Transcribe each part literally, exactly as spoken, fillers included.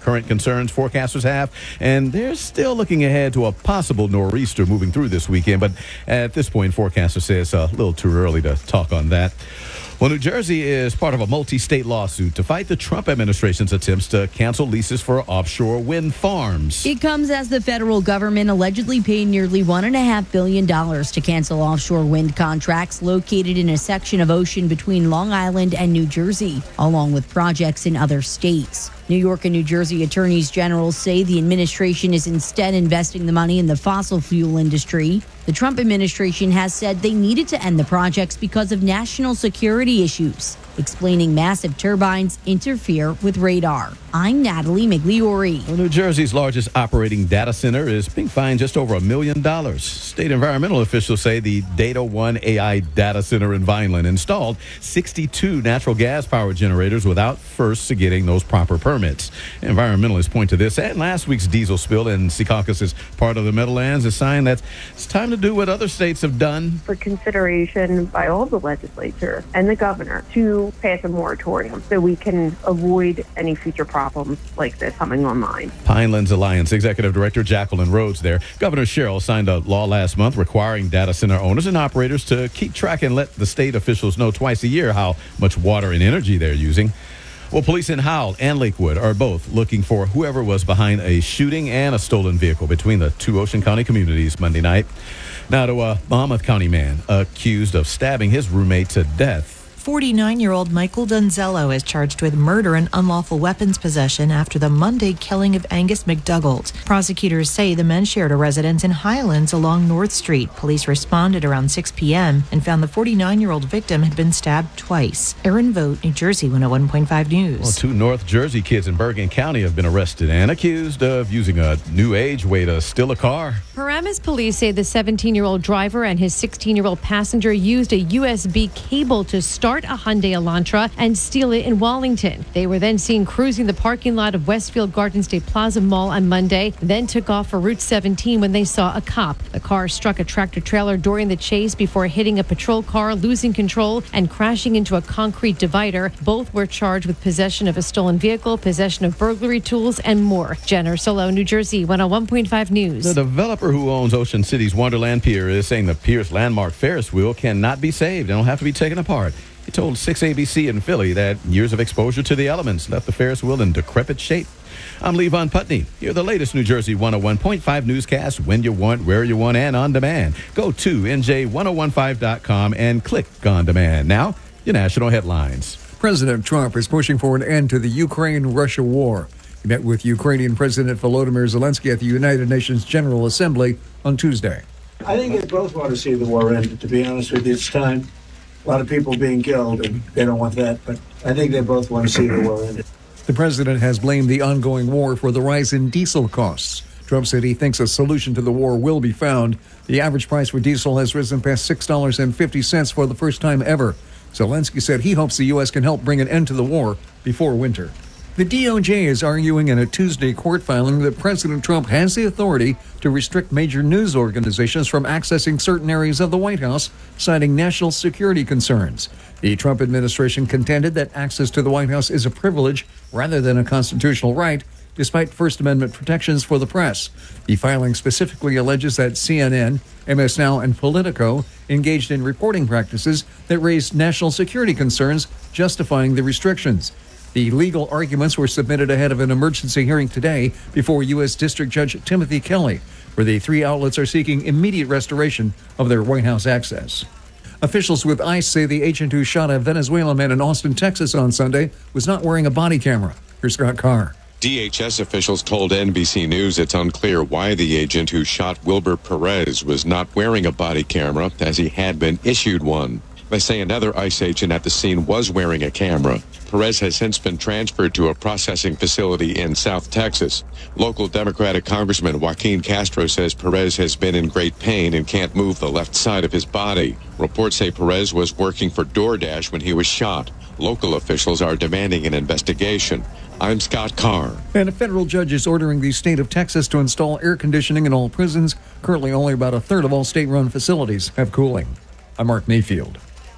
current concerns forecasters have, and they're still looking ahead to a possible nor'easter moving through this weekend. But at this point, forecaster says a little too early to talk on that. Well, New Jersey is part of a multi-state lawsuit to fight the Trump administration's attempts to cancel leases for offshore wind farms. It comes as the federal government allegedly paid nearly one point five billion dollars to cancel offshore wind contracts located in a section of ocean between Long Island and New Jersey, along with projects in other states. New York and New Jersey attorneys general say the administration is instead investing the money in the fossil fuel industry. The Trump administration has said they needed to end the projects because of national security issues, explaining massive turbines interfere with radar. I'm Natalie Migliori. Well, New Jersey's largest operating data center is being fined just over a million dollars. State environmental officials say the Data One A I data center in Vineland installed sixty-two natural gas power generators without first getting those proper permits. Environmentalists point to this and last week's diesel spill in Secaucus, part of the Meadowlands, a sign that it's time to do what other states have done. For consideration by all the legislature and the governor to pass a moratorium so we can avoid any future problems like this coming online. Pinelands Alliance Executive Director Jacqueline Rhodes there. Governor Sherrill signed a law last month requiring data center owners and operators to keep track and let the state officials know twice a year how much water and energy they're using. Well, police in Howell and Lakewood are both looking for whoever was behind a shooting and a stolen vehicle between the two Ocean County communities Monday night. Now to a Monmouth County man accused of stabbing his roommate to death. forty-nine-year-old Michael Donzello is charged with murder and unlawful weapons possession after the Monday killing of Angus McDougald. Prosecutors say the men shared a residence in Highlands along North Street. Police responded around six p.m. and found the forty-nine-year-old victim had been stabbed twice. Erin Vogt, New Jersey, one oh one point five News. Well, two North Jersey kids in Bergen County have been arrested and accused of using a new age way to steal a car. Paramus police say the seventeen-year-old driver and his sixteen-year-old passenger used a U S B cable to start a Hyundai Elantra and steal it in Wallington. They were then seen cruising the parking lot of Westfield Garden State Plaza Mall on Monday, then took off for Route seventeen when they saw a cop. The car struck a tractor trailer during the chase before hitting a patrol car, losing control, and crashing into a concrete divider. Both were charged with possession of a stolen vehicle, possession of burglary tools, and more. Jenner Solo, New Jersey, one oh one point five News. The developer who owns Ocean City's Wonderland Pier is saying the pier's landmark Ferris wheel cannot be saved and will have to be taken apart. He told six A B C in Philly that years of exposure to the elements left the Ferris wheel in decrepit shape. I'm Levon Putney. Hear the latest New Jersey one oh one point five newscast when you want, where you want, and on demand. Go to N J ten fifteen dot com and click on demand. Now, your national headlines. President Trump is pushing for an end to the Ukraine-Russia war. He met with Ukrainian President Volodymyr Zelensky at the United Nations General Assembly on Tuesday. I think they both want to see the war end, to be honest with you. It's time. A lot of people being killed, and they don't want that, but I think they both want to see the war ended. The president has blamed the ongoing war for the rise in diesel costs. Trump said he thinks a solution to the war will be found. The average price for diesel has risen past six dollars and fifty cents for the first time ever. Zelensky said he hopes the U S can help bring an end to the war before winter. The D O J is arguing in a Tuesday court filing that President Trump has the authority to restrict major news organizations from accessing certain areas of the White House, citing national security concerns. The Trump administration contended that access to the White House is a privilege rather than a constitutional right, despite First Amendment protections for the press. The filing specifically alleges that C N N, M S Now, and Politico engaged in reporting practices that raised national security concerns, justifying the restrictions. The legal arguments were submitted ahead of an emergency hearing today before U S District Judge Timothy Kelly, where the three outlets are seeking immediate restoration of their White House access. Officials with ICE say the agent who shot a Venezuelan man in Austin, Texas on Sunday was not wearing a body camera. Here's Scott Carr. D H S officials told N B C News it's unclear why the agent who shot Wilber Perez was not wearing a body camera, as he had been issued one. They say another ICE agent at the scene was wearing a camera. Perez has since been transferred to a processing facility in South Texas. Local Democratic Congressman Joaquin Castro says Perez has been in great pain and can't move the left side of his body. Reports say Perez was working for DoorDash when he was shot. Local officials are demanding an investigation. I'm Scott Carr. And a federal judge is ordering the state of Texas to install air conditioning in all prisons. Currently, only about a third of all state-run facilities have cooling. I'm Mark Mayfield.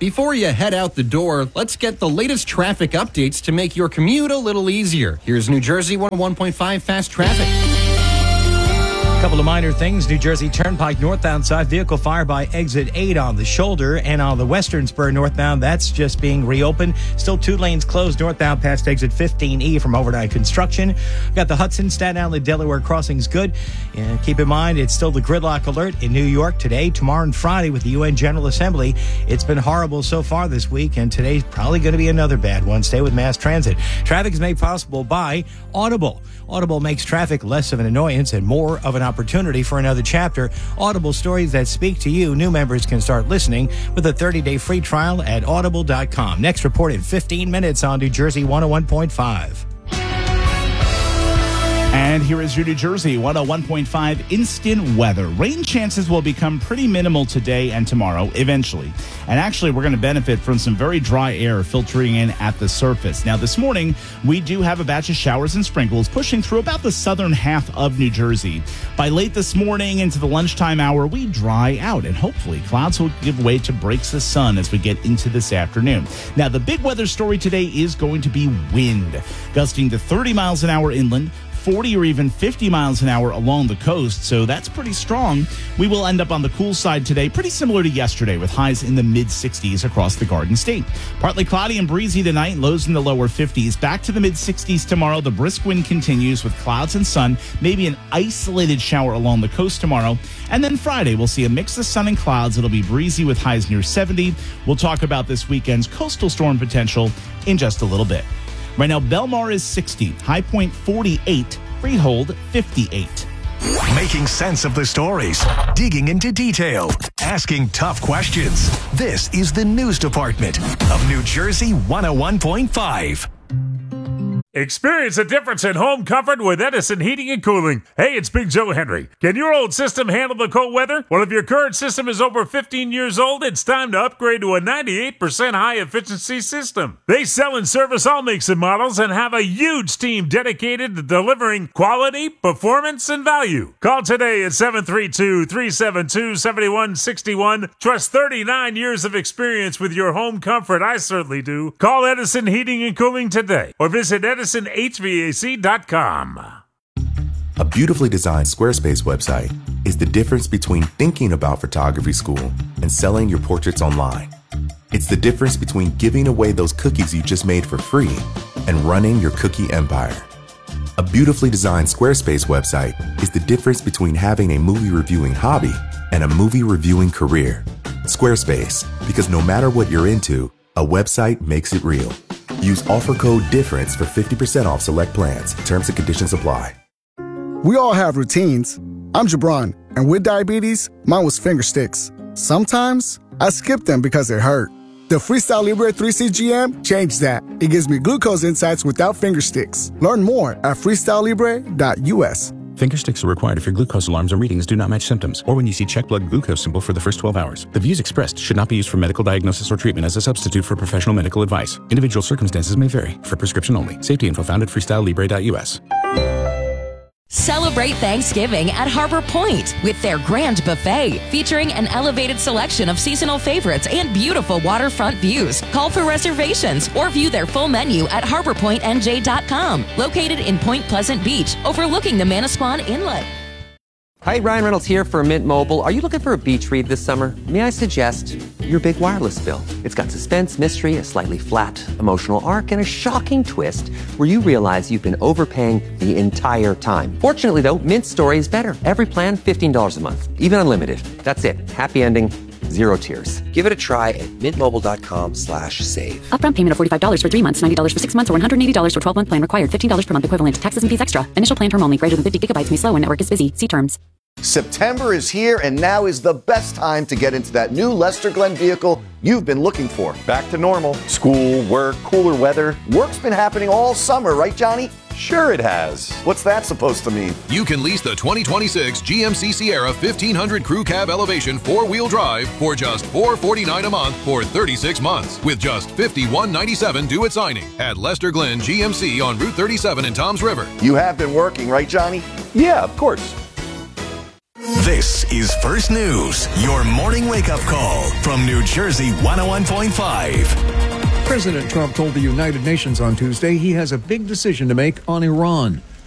Before you head out the door, let's get the latest traffic updates to make your commute a little easier. Here's New Jersey one oh one point five Fast Traffic. Couple of minor things. New Jersey Turnpike northbound side, vehicle fire by exit eight on the shoulder, and on the western spur northbound, that's just being reopened. Still two lanes closed northbound past exit fifteen E from overnight construction. Got the Hudson, Staten Island, Delaware crossings good. And keep in mind, it's still the gridlock alert in New York today, tomorrow, and Friday with the U N General Assembly. It's been horrible so far this week, and today's probably going to be another bad one. Stay with mass transit. Traffic is made possible by Audible. Audible makes traffic less of an annoyance and more of an opportunity for another chapter. Audible stories that speak to you. New members can start listening with a thirty-day free trial at audible dot com. Next report in fifteen minutes on New Jersey one oh one point five. And here is your New Jersey one oh one point five instant weather. Rain chances will become pretty minimal today and tomorrow, eventually. And actually, we're going to benefit from some very dry air filtering in at the surface. Now, this morning, we do have a batch of showers and sprinkles pushing through about the southern half of New Jersey. By late this morning into the lunchtime hour, we dry out, and hopefully clouds will give way to breaks of sun as we get into this afternoon. Now, the big weather story today is going to be wind, gusting to thirty miles an hour inland, forty or even fifty miles an hour along the coast, so that's pretty strong. We will end up on the cool side today, pretty similar to yesterday, with highs in the mid sixties across the Garden State. Partly cloudy and breezy tonight, lows in the lower fifties. Back to the mid sixties tomorrow. The brisk wind continues with clouds and sun, maybe an isolated shower along the coast tomorrow. And then Friday, we'll see a mix of sun and clouds. It'll be breezy with highs near seventy. We'll talk about this weekend's coastal storm potential in just a little bit. Right now, Belmar is sixty, High Point forty-eight, Freehold fifty-eight. Making sense of the stories, digging into detail, asking tough questions. This is the News Department of New Jersey one oh one point five. Experience a difference in home comfort with Edison Heating and Cooling. Hey, it's Big Joe Henry. Can your old system handle the cold weather? Well, if your current system is over fifteen years old, it's time to upgrade to a ninety-eight percent high-efficiency system. They sell and service all makes and models and have a huge team dedicated to delivering quality, performance, and value. Call today at seven three two, three seven two, seven one six one. Trust thirty-nine years of experience with your home comfort. I certainly do. Call Edison Heating and Cooling today or visit edison h v a c dot com. A beautifully designed Squarespace website is the difference between thinking about photography school and selling your portraits online. It's the difference between giving away those cookies you just made for free and running your cookie empire. A beautifully designed Squarespace website is the difference between having a movie reviewing hobby and a movie reviewing career. Squarespace, because no matter what you're into, a website makes it real. Use offer code DIFFERENCE for fifty percent off select plans. Terms and conditions apply. We all have routines. I'm Jabron, and with diabetes, mine was finger sticks. Sometimes I skip them because it hurt. The Freestyle Libre three C G M changed that. It gives me glucose insights without finger sticks. Learn more at freestyle libre dot u s. Finger sticks are required if your glucose alarms or readings do not match symptoms, or when you see check blood glucose symbol for the first twelve hours. The views expressed should not be used for medical diagnosis or treatment as a substitute for professional medical advice. Individual circumstances may vary. For prescription only. Safety info found at freestyle libre dot u s. Celebrate Thanksgiving at Harbor Point with their grand buffet featuring an elevated selection of seasonal favorites and beautiful waterfront views. Call for reservations or view their full menu at harbor point n j dot com, located in Point Pleasant Beach, overlooking the Manasquan Inlet. Hi, Ryan Reynolds here for Mint Mobile. Are you looking for a beach read this summer? May I suggest your big wireless bill? It's got suspense, mystery, a slightly flat emotional arc, and a shocking twist where you realize you've been overpaying the entire time. Fortunately, though, Mint's story is better. Every plan, fifteen dollars a month, even unlimited. That's it. Happy ending, zero tears. Give it a try at mintmobile.com slash save. Upfront payment of forty-five dollars for three months, ninety dollars for six months, or one hundred eighty dollars for twelve-month plan required. fifteen dollars per month equivalent. Taxes and fees extra. Initial plan term only. Greater than fifty gigabytes may slow when network is busy. See terms. September is here, and now is the best time to get into that new Lester Glenn vehicle you've been looking for. Back to normal. School, work, cooler weather. Work's been happening all summer, right, Johnny? Sure it has. What's that supposed to mean? You can lease the twenty twenty-six G M C Sierra fifteen hundred Crew Cab Elevation four-wheel drive for just four hundred forty-nine dollars a month for thirty-six months, with just fifty-one ninety-seven due at signing at Lester Glenn G M C on Route thirty-seven in Toms River. You have been working, right, Johnny? Yeah, of course. This is First News, your morning wake-up call from New Jersey one oh one point five. President Trump told the United Nations on Tuesday he has a big decision to make on Iran.